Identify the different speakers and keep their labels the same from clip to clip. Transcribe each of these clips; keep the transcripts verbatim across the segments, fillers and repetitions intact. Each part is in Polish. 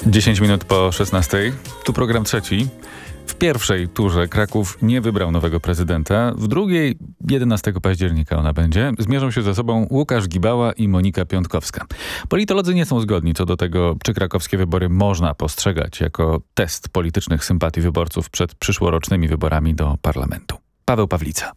Speaker 1: dziesięć minut po szesnastej. Tu program trzeci. W pierwszej turze Kraków nie wybrał nowego prezydenta. W drugiej, jedenastego października ona będzie, zmierzą się ze sobą Łukasz Gibała i Monika Piątkowska. Politolodzy nie są zgodni co do tego, czy krakowskie wybory można postrzegać jako test politycznych sympatii wyborców przed przyszłorocznymi wyborami do parlamentu. Paweł Pawlica.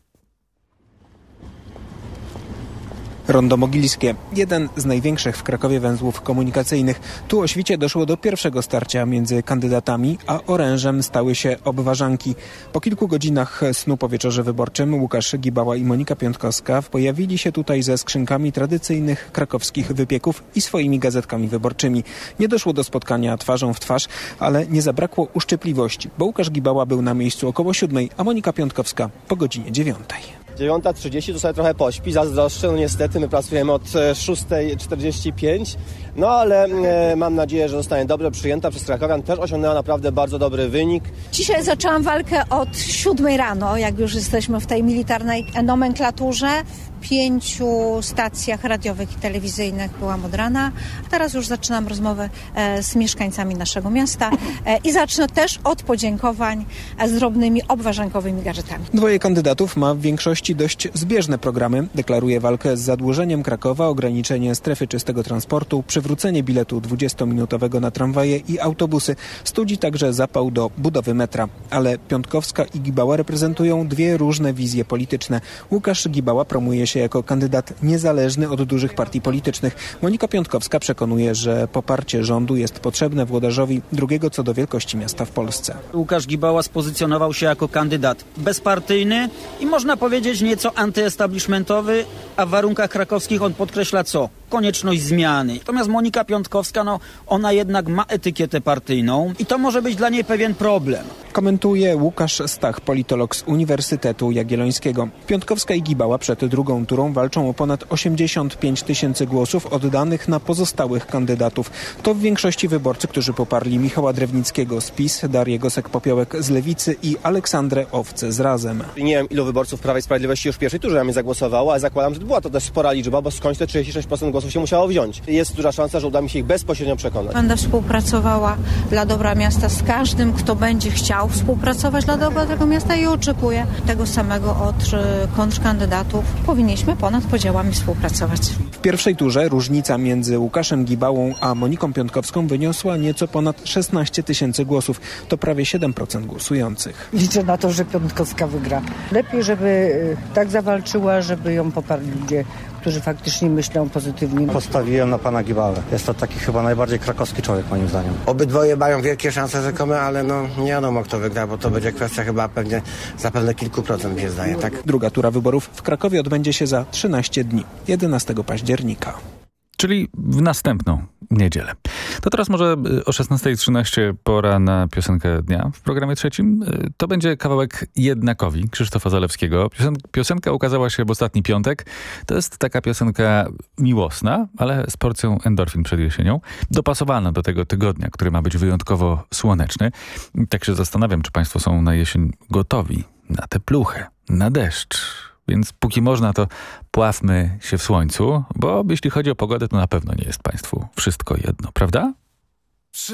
Speaker 2: Rondo Mogilskie. Jeden z największych w Krakowie węzłów komunikacyjnych. Tu o świcie doszło do pierwszego starcia między kandydatami, a orężem stały się obważanki. Po kilku godzinach snu po wieczorze wyborczym Łukasz Gibała i Monika Piątkowska pojawili się tutaj ze skrzynkami tradycyjnych krakowskich wypieków i swoimi gazetkami wyborczymi. Nie doszło do spotkania twarzą w twarz, ale nie zabrakło uszczypliwości, bo Łukasz Gibała był na miejscu około siódmej, a Monika Piątkowska po godzinie dziewiątej.
Speaker 3: dziewiąta trzydzieści to sobie trochę pośpi, zazdroszczę, no niestety my pracujemy od szósta czterdzieści pięć, no ale e, mam nadzieję, że zostanie dobrze przyjęta przez krakowian, też osiągnęła naprawdę bardzo dobry wynik.
Speaker 4: Dzisiaj zaczęłam walkę od siódmej rano, jak już jesteśmy w tej militarnej nomenklaturze. W pięciu stacjach radiowych i telewizyjnych byłam od rana. Teraz już zaczynam rozmowę e, z mieszkańcami naszego miasta e, i zacznę też od podziękowań e, z drobnymi obważankowymi gadżetami.
Speaker 2: Dwoje kandydatów ma w większości dość zbieżne programy. Deklaruje walkę z zadłużeniem Krakowa, ograniczenie strefy czystego transportu, przywrócenie biletu dwudziestominutowego na tramwaje i autobusy. Studzi także zapał do budowy metra. Ale Piątkowska i Gibała reprezentują dwie różne wizje polityczne. Łukasz Gibała promuje się jako kandydat niezależny od dużych partii politycznych. Monika Piątkowska przekonuje, że poparcie rządu jest potrzebne włodarzowi drugiego co do wielkości miasta w Polsce.
Speaker 5: Łukasz Gibała spozycjonował się jako kandydat bezpartyjny i można powiedzieć nieco antyestablishmentowy, a w warunkach krakowskich on podkreśla co? Konieczność zmiany. Natomiast Monika Piątkowska, no ona jednak ma etykietę partyjną i to może być dla niej pewien problem.
Speaker 2: Komentuje Łukasz Stach, politolog z Uniwersytetu Jagiellońskiego. Piątkowska i Gibała przed drugą turą walczą o ponad osiemdziesiąt pięć tysięcy głosów oddanych na pozostałych kandydatów. To w większości wyborcy, którzy poparli Michała Drewnickiego z PiS, Darię Gosek-Popiołek z Lewicy i Aleksandrę Owce z Razem.
Speaker 3: Nie wiem, ilu wyborców Prawa i Sprawiedliwości już w pierwszej turze na mnie zagłosowało, ale zakładam, że była to też spora liczba, bo skądś te trzydzieści sześć procent głosów się musiało wziąć. Jest duża szansa, że uda mi się ich bezpośrednio przekonać.
Speaker 4: Będę współpracowała dla dobra miasta z każdym, kto będzie chciał współpracować dla dobra tego miasta i oczekuję tego samego od kontrkandydatów. Powinniśmy ponad podziałami współpracować.
Speaker 2: W pierwszej turze różnica między Łukaszem Gibałą a Moniką Piątkowską wyniosła nieco ponad szesnaście tysięcy głosów. To prawie siedem procent głosujących.
Speaker 6: Liczę na to, że Piątkowska wygra. Lepiej, żeby tak zawalczyła, żeby ją poparli ludzie, którzy faktycznie myślą pozytywnie.
Speaker 7: Postawiłem na pana Gibałę. Jest to taki chyba najbardziej krakowski człowiek moim zdaniem.
Speaker 8: Obydwoje mają wielkie szanse rzekome, ale no nie wiadomo kto wygra, bo to będzie kwestia chyba pewnie zapewne kilku procent, mi się zdaje, tak?
Speaker 2: Druga tura wyborów w Krakowie odbędzie się za trzynaście dni, jedenastego października.
Speaker 1: Czyli w następną niedzielę. To teraz może o szesnasta trzynaście pora na piosenkę dnia w programie trzecim. To będzie kawałek Jednakowi Krzysztofa Zalewskiego. Piosen- piosenka ukazała się w ostatni piątek. To jest taka piosenka miłosna, ale z porcją endorfin przed jesienią. Dopasowana do tego tygodnia, który ma być wyjątkowo słoneczny. Tak się zastanawiam, czy państwo są na jesień gotowi na tę pluchę, na deszcz. Więc póki można, to pławmy się w słońcu, bo jeśli chodzi o pogodę, to na pewno nie jest państwu wszystko jedno, prawda?